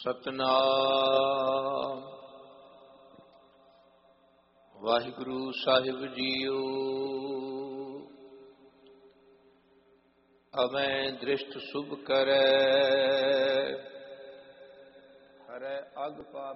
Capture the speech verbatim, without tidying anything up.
ਸਤਨਾਮ ਵਾਹਿਗੁਰੂ ਸਾਹਿਬ JIO. ਅਵੈ ਦ੍ਰਿਸ਼ਟ ਸੁਭ ਕਰੈ, ਹਰੈ ਅਗ ਪਾਪ